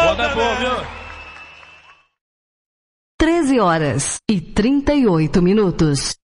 Moda é bom, viu? 13 horas e 38 minutos.